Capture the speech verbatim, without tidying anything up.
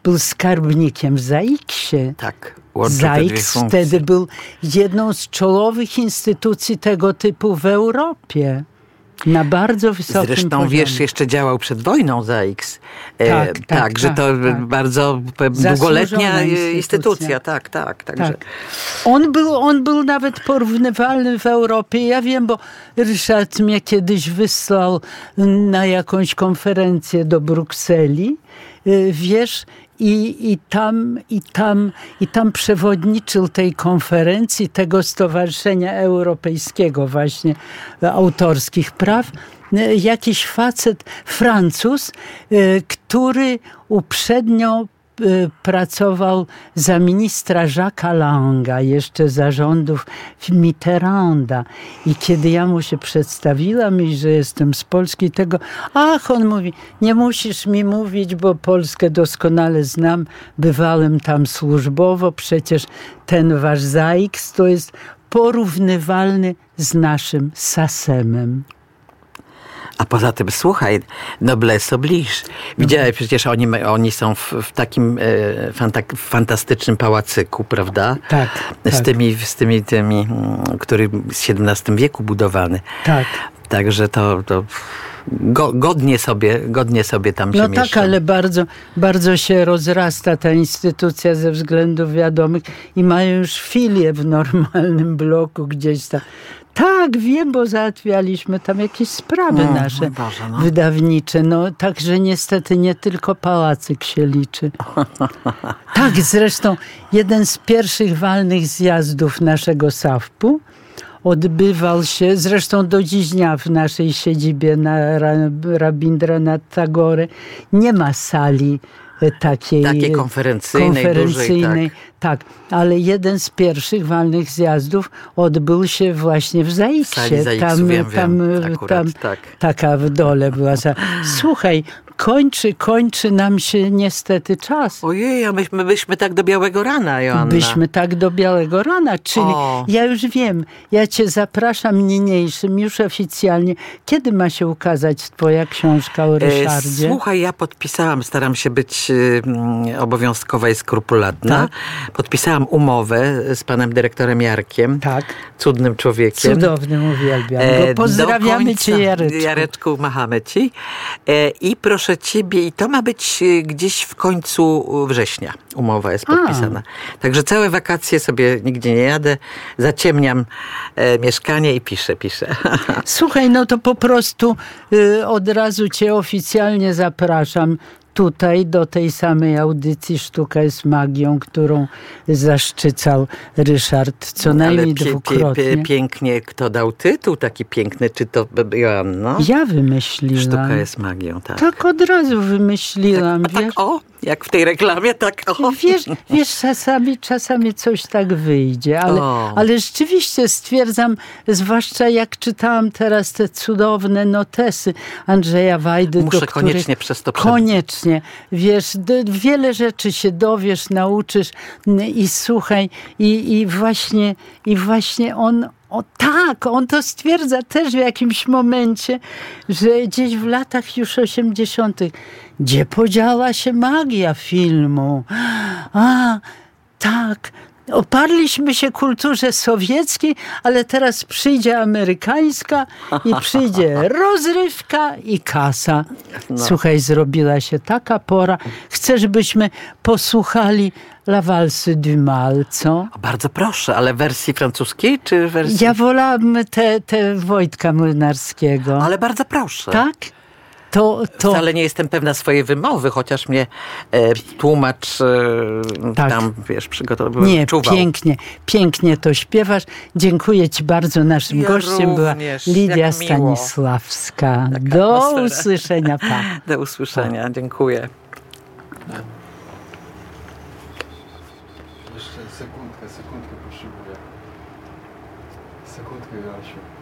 był skarbnikiem w Zaiksie. Tak. Zaiks wtedy był jedną z czołowych instytucji tego typu w Europie. Na bardzo wysokim Zresztą, poziomie. wiesz, jeszcze działał przed wojną Zaiks. E, Tak, tak, tak, że tak, to tak. bardzo długoletnia instytucja. instytucja. Tak, tak. Także. Tak. On był, on był nawet porównywalny w Europie. Ja wiem, bo Ryszard mnie kiedyś wysłał na jakąś konferencję do Brukseli. Wiesz, i, i, tam, i, tam, i tam przewodniczył tej konferencji tego Stowarzyszenia Europejskiego właśnie Autorskich Praw jakiś facet, Francuz, który uprzednio pracował za ministra Jacques'a Langa, jeszcze za rządów Mitterranda. I kiedy ja mu się przedstawiłam i że jestem z Polski, tego, ach, on mówi, nie musisz mi mówić, bo Polskę doskonale znam, bywałem tam służbowo, przecież ten wasz Zaiks to jest porównywalny z naszym Sasemem. A poza tym, słuchaj, noblesse oblige. Widziałeś, przecież oni, oni są w, w takim e, fanta, fantastycznym pałacyku, prawda? Tak, Z tak. tymi, z tymi, tymi, który w siedemnastym wieku budowany. Tak. Także to, to go, godnie, sobie, godnie sobie tam się No mieszczą. tak, ale bardzo, bardzo się rozrasta ta instytucja ze względów wiadomych i mają już filię w normalnym bloku gdzieś tam. Tak, wiem, bo załatwialiśmy tam jakieś sprawy No, nasze Boże, no. wydawnicze. No, także niestety nie tylko pałacyk się liczy. Tak, zresztą jeden z pierwszych walnych zjazdów naszego SAWP-u odbywał się, zresztą do dziś dnia w naszej siedzibie na Rabindranath Tagore nie ma sali takiej Takiej konferencyjnej, konferencyjnej. dużej, tak. tak, ale jeden z pierwszych walnych zjazdów odbył się właśnie w Zaiksie. Sali Zaiksu, tam, wiem, tam, wiem, akurat, tam tak. taka w dole była. Słuchaj, kończy, kończy nam się niestety czas. Ojej, a myśmy byśmy tak do białego rana, Joanna. Byśmy tak do białego rana, czyli O. ja już wiem, ja cię zapraszam niniejszym, już oficjalnie. Kiedy ma się ukazać twoja książka o Ryszardzie? E, Słuchaj, ja podpisałam, staram się być y, obowiązkowa i skrupulatna. Tak? Podpisałam umowę z panem dyrektorem Jarkiem. Tak. Cudnym człowiekiem. Cudownym, uwielbiam E, go. Pozdrawiamy do końca. cię, Jareczku. Jareczku, machamy ci. E, I proszę ciebie, i to ma być e, gdzieś w końcu września. Umowa jest podpisana. A. Także całe wakacje sobie nigdzie nie jadę, zaciemniam e, mieszkanie i piszę, piszę. Słuchaj, no to po prostu y, od razu cię oficjalnie zapraszam tutaj do tej samej audycji Sztuka jest magią, którą zaszczycał Ryszard co najmniej Ale pie, dwukrotnie. Pie, pie, pięknie, kto dał tytuł taki piękny, czy to Joanna? Ja wymyśliłam. Sztuka jest magią, tak. Tak od razu wymyśliłam, tak, wiesz? tak, o, jak w tej reklamie, tak o. Wiesz, wiesz czasami, czasami coś tak wyjdzie, ale, ale rzeczywiście stwierdzam, zwłaszcza jak czytałam teraz te cudowne notesy Andrzeja Wajdy, Muszę do koniecznie których przez to koniecznie, wiesz, wiele rzeczy się dowiesz, nauczysz i słuchaj, i, i właśnie, i właśnie on O tak, on to stwierdza też w jakimś momencie, że gdzieś w latach już osiemdziesiątych, gdzie podziała się magia filmu. A, tak, oparliśmy się kulturze sowieckiej, ale teraz przyjdzie amerykańska i przyjdzie rozrywka i kasa. No. Słuchaj, zrobiła się taka pora. Chcesz, byśmy posłuchali La Valse du Mal, co? O, bardzo proszę, ale wersji francuskiej czy wersji... Ja wolałam te, te Wojtka Młynarskiego. Ale bardzo proszę. Tak? To, to... Wcale nie jestem pewna swojej wymowy, chociaż mnie e, tłumacz e, tak. tam, wiesz, przygotowywał. Nie, czuwał. pięknie, pięknie to śpiewasz. Dziękuję ci bardzo. Naszym ja gościem również, była Lidia Stanisławska. Taka Do atmosfera. usłyszenia. Pa. Do usłyszenia, pa. Dziękuję. Jeszcze sekundkę, sekundkę potrzebuję. Sekundkę, Jasiu.